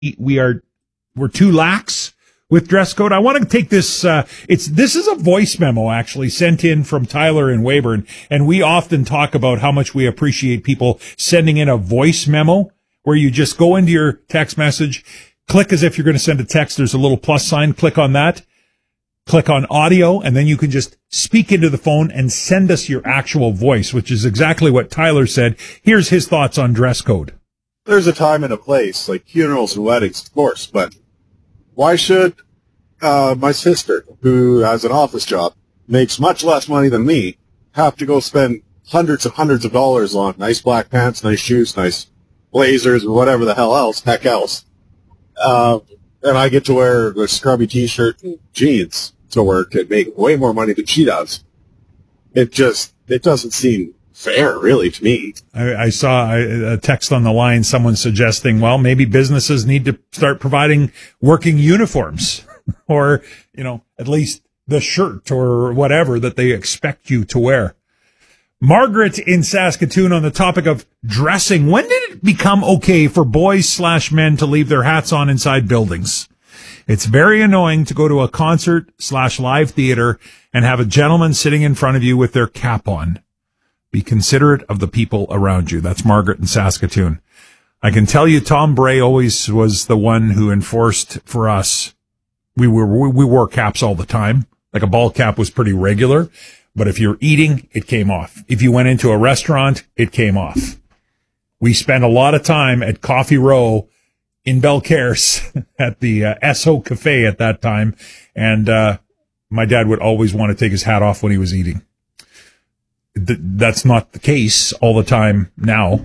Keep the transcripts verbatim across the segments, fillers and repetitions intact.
we are we're too lax with dress code. I want to take this. Uh, it's this is a voice memo actually sent in from Tyler in Weyburn, and we often talk about how much we appreciate people sending in a voice memo where you just go into your text message, click as if you're going to send a text. There's a little plus sign. Click on that. Click on audio, and then you can just speak into the phone and send us your actual voice, which is exactly what Tyler said. Here's his thoughts on dress code. There's a time and a place, like funerals and weddings, of course, but why should uh, my sister, who has an office job, makes much less money than me, have to go spend hundreds and hundreds of dollars on nice black pants, nice shoes, nice blazers, or whatever the hell else, heck else, uh, and I get to wear the scrubby t-shirt and jeans to work and make way more money than she does? It just, it doesn't seem fair, really, to me. I, I saw a text on the line, someone suggesting, well, maybe businesses need to start providing working uniforms or, you know, at least the shirt or whatever that they expect you to wear. Margaret in Saskatoon on the topic of dressing. When did it become okay for boys slash men to leave their hats on inside buildings? It's very annoying to go to a concert slash live theater and have a gentleman sitting in front of you with their cap on. Be considerate of the people around you. That's Margaret in Saskatoon. I can tell you Tom Bray always was the one who enforced for us. We were, we wore caps all the time. Like a ball cap was pretty regular. But if you're eating, it came off. If you went into a restaurant, it came off. We spent a lot of time at Coffee Row in Belcaire at the uh, Esso Cafe at that time. And uh my dad would always want to take his hat off when he was eating. Th- that's not the case all the time now.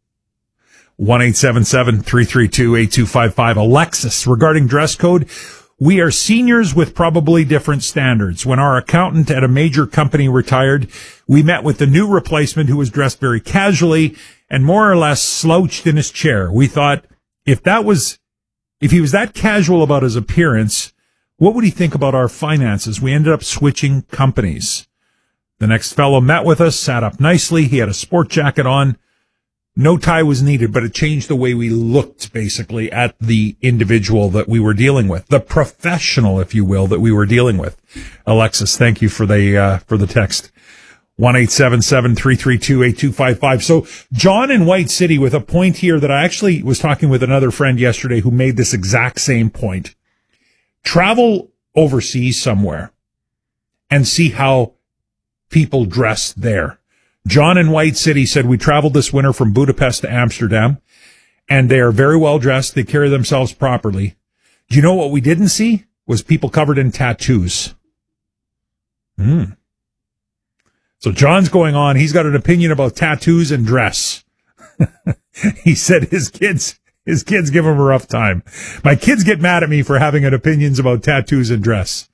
one eight seven seven, three three two, eight two five five. Alexis, regarding dress code, we are seniors with probably different standards. When our accountant at a major company retired, we met with the new replacement who was dressed very casually and more or less slouched in his chair. We thought, if that was, if he was that casual about his appearance, what would he think about our finances? We ended up switching companies. The next fellow met with us, sat up nicely. He had a sport jacket on. No tie was needed, but it changed the way we looked, basically, at the individual that we were dealing with, the professional, if you will, that we were dealing with. Alexis, thank you for the uh, for the text. one eight seven seven, three three two, eight two five five. So John in White City with a point here that I actually was talking with another friend yesterday who made this exact same point. Travel overseas somewhere and see how people dress there. John in White City said, we traveled this winter from Budapest to Amsterdam, and they are very well dressed. They carry themselves properly. Do you know what we didn't see? Was people covered in tattoos. Hmm. So John's going on. He's got an opinion about tattoos and dress. He said his kids, his kids give him a rough time. My kids get mad at me for having an opinions about tattoos and dress.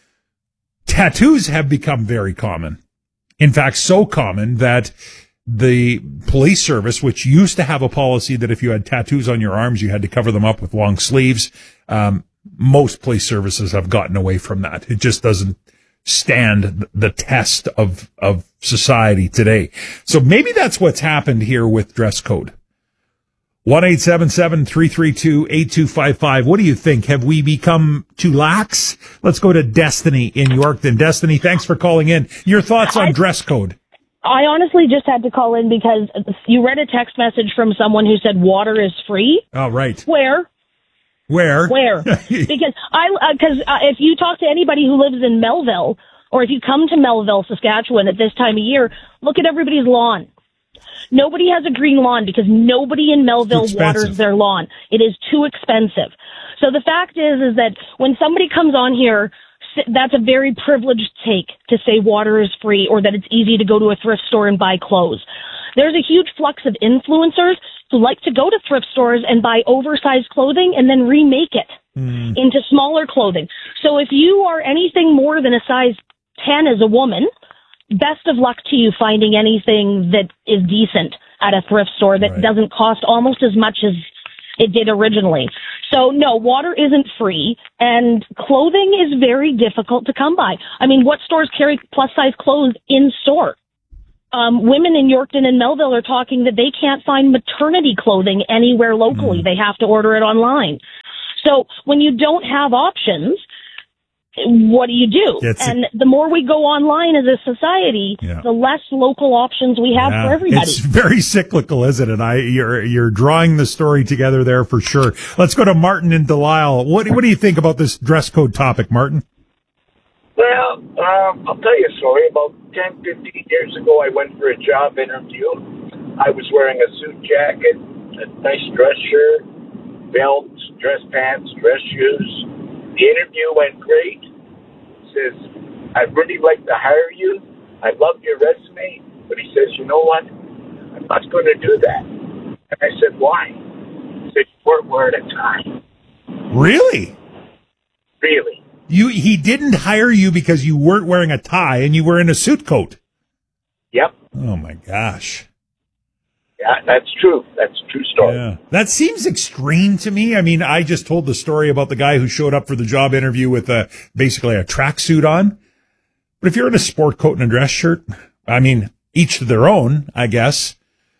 Tattoos have become very common. In fact, so common that the police service, which used to have a policy that if you had tattoos on your arms, you had to cover them up with long sleeves. Um, most police services have gotten away from that. It just doesn't stand the test of, of society today. So maybe that's what's happened here with dress code. one eight seven seven, three three two, eight two five five. What do you think? Have we become too lax? Let's go to Destiny in Yorkton. Destiny, thanks for calling in. Your thoughts on I, dress code? I honestly just had to call in because you read a text message from someone who said water is free. Oh, right. Where? Where? Where? Because I, because uh, uh, if you talk to anybody who lives in Melville, or if you come to Melville, Saskatchewan at this time of year, look at everybody's lawn. Nobody has a green lawn because nobody in Melville waters their lawn. It is too expensive. So the fact is, is that when somebody comes on here, that's a very privileged take to say water is free or that it's easy to go to a thrift store and buy clothes. There's a huge flux of influencers who like to go to thrift stores and buy oversized clothing and then remake it mm. into smaller clothing. So if you are anything more than a size ten as a woman, best of luck to you finding anything that is decent at a thrift store that right. doesn't cost almost as much as it did originally. So no, water isn't free, and clothing is very difficult to come by. I mean, what stores carry plus size clothes in store? Um, women in Yorkton and Melville are talking that they can't find maternity clothing anywhere locally. Mm. They have to order it online. So when you don't have options, what do you do? It's and a, the more we go online as a society, yeah. the less local options we have yeah. for everybody. It's very cyclical, isn't it? I, you're, you're drawing the story together there for sure. Let's go to Martin in Delisle. What, what do you think about this dress code topic, Martin? Well, um, I'll tell you a story. About ten, fifteen years ago, I went for a job interview. I was wearing a suit jacket, a nice dress shirt, belt, dress pants, dress shoes. The interview went great. He says, I'd really like to hire you. I love your resume. But he says, you know what? I'm not going to do that. And I said, why? He said, you weren't wearing a tie. Really? Really. You he didn't hire you because you weren't wearing a tie and you were in a suit coat. Yep. Oh my gosh. Yeah, that's true. That's a true story. Yeah. That seems extreme to me. I mean, I just told the story about the guy who showed up for the job interview with a basically a tracksuit on. But if you're in a sport coat and a dress shirt, I mean, each to their own, I guess.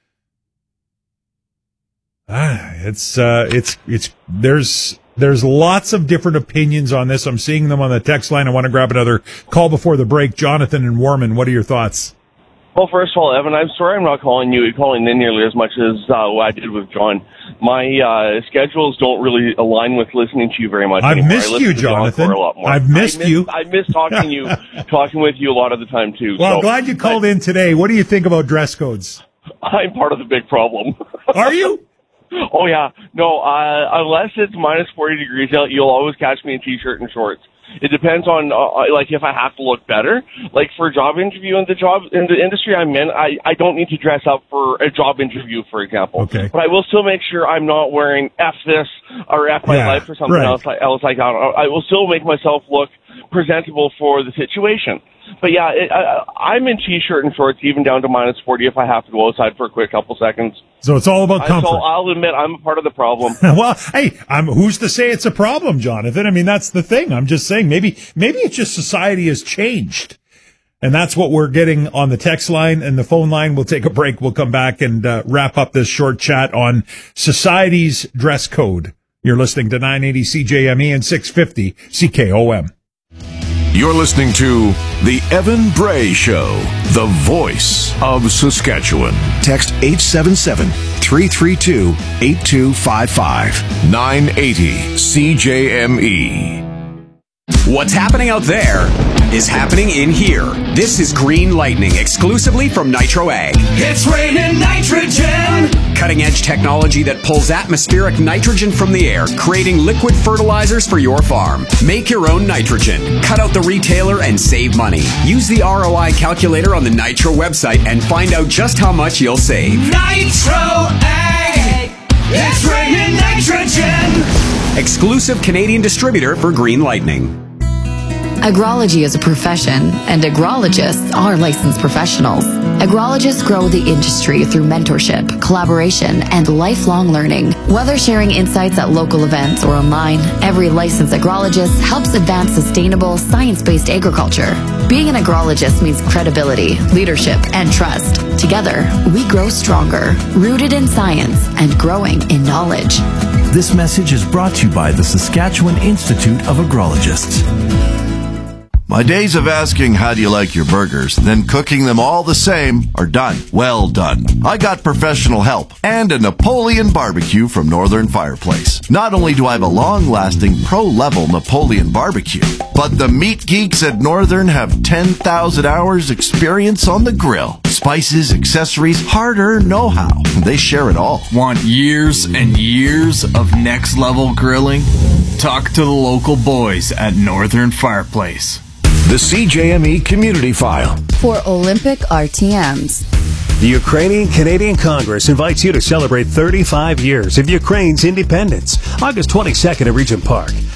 Ah, it's uh it's it's there's There's lots of different opinions on this. I'm seeing them on the text line. I want to grab another call before the break. Jonathan and Warman, what are your thoughts? Well, first of all, Evan, I'm sorry I'm not calling you, calling in nearly as much as uh, what I did with John. My uh, schedules don't really align with listening to you very much I've anymore. missed you, Jonathan. A lot more. I've missed I miss, you. I miss talking to you, talking with you a lot of the time, too. Well, so, I'm glad you called I, in today. What do you think about dress codes? I'm part of the big problem. Are you? Oh, yeah. No, uh, unless it's minus forty degrees out, you'll always catch me in T-shirt and shorts. It depends on, uh, like, if I have to look better. Like, for a job interview in the job in the industry I'm in, I, I don't need to dress up for a job interview, for example. Okay. But I will still make sure I'm not wearing F this or F my yeah, life or something right. else, like, else like that. I will still make myself look presentable for the situation. But yeah, it, I, I'm in T-shirt and shorts, even down to minus forty if I have to go outside for a quick couple seconds. So it's all about comfort. So I'll admit I'm a part of the problem. Well, hey, I'm, who's to say it's a problem, Jonathan? I mean, that's the thing. I'm just saying maybe maybe it's just society has changed. And that's what we're getting on the text line and the phone line. We'll take a break. We'll come back and uh, wrap up this short chat on society's dress code. You're listening to nine eighty C J M E and six fifty C K O M. You're listening to The Evan Bray Show, the voice of Saskatchewan. Text eight seven seven, three three two, eight two five five. nine eighty C J M E. What's happening out there is happening in here. This is Green Lightning, exclusively from Nitro Ag. It's raining nitrogen! Cutting-edge technology that pulls atmospheric nitrogen from the air, creating liquid fertilizers for your farm. Make your own nitrogen. Cut out the retailer and save money. Use the R O I calculator on the Nitro website and find out just how much you'll save. Nitro Ag! It's raining nitrogen! Exclusive Canadian distributor for Green Lightning. Agrology is a profession, and agrologists are licensed professionals. Agrologists grow the industry through mentorship, collaboration, and lifelong learning. Whether sharing insights at local events or online, every licensed agrologist helps advance sustainable, science-based agriculture. Being an agrologist means credibility, leadership, and trust. Together, we grow stronger, rooted in science and growing in knowledge. This message is brought to you by the Saskatchewan Institute of Agrologists. My days of asking how do you like your burgers, then cooking them all the same are done. Well done. I got professional help and a Napoleon barbecue from Northern Fireplace. Not only do I have a long-lasting pro-level Napoleon barbecue, but the meat geeks at Northern have ten thousand hours experience on the grill. Spices, accessories, hard-earned know-how. They share it all. Want years and years of next-level grilling? Talk to the local boys at Northern Fireplace. The C J M E Community File. For Olympic R T Ms. The Ukrainian-Canadian Congress invites you to celebrate thirty-five years of Ukraine's independence, August twenty-second at Regent Park.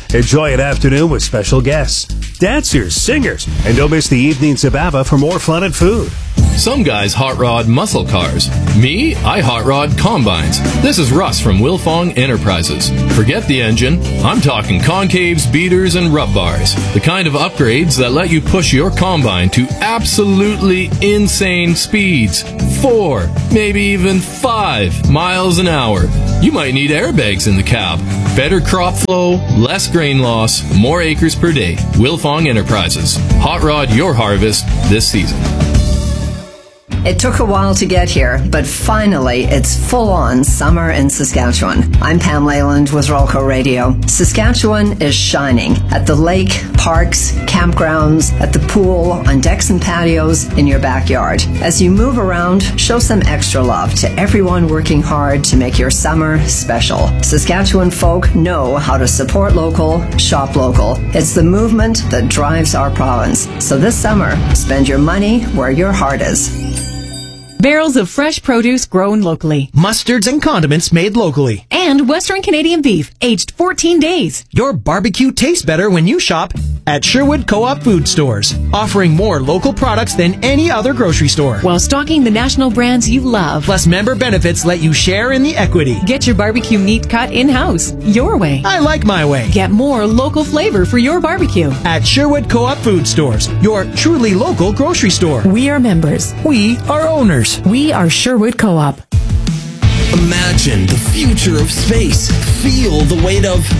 Enjoy an afternoon with special guests, dancers, singers, and don't miss the evenings of ABBA for more fun and food. Some guys hot rod muscle cars. Me, I hot rod combines. This is Russ from Wilfong Enterprises. Forget the engine. I'm talking concaves, beaters, and rub bars. The kind of upgrades that let you push your combine to absolutely insane speeds. Four, maybe even five miles an hour. You might need airbags in the cab. Better crop flow, less grain loss, more acres per day. Wilfong Enterprises. Hot rod your harvest this season. It took a while to get here, but finally it's full-on summer in Saskatchewan. I'm Pam Leyland with Rolco Radio. Saskatchewan is shining at the lake, parks, campgrounds, at the pool, on decks and patios, in your backyard. As you move around, show some extra love to everyone working hard to make your summer special. Saskatchewan folk know how to support local, shop local. It's the movement that drives our province. So this summer, spend your money where your heart is. Barrels of fresh produce grown locally. Mustards and condiments made locally. And Western Canadian beef, aged fourteen days. Your barbecue tastes better when you shop at Sherwood Co-op Food Stores, offering more local products than any other grocery store. While stocking the national brands you love. Plus, member benefits let you share in the equity. Get your barbecue meat cut in-house, your way. I like my way. Get more local flavor for your barbecue. At Sherwood Co-op Food Stores, your truly local grocery store. We are members. We are owners. We are Sherwood Co-op. Imagine the future of space. Feel the weight of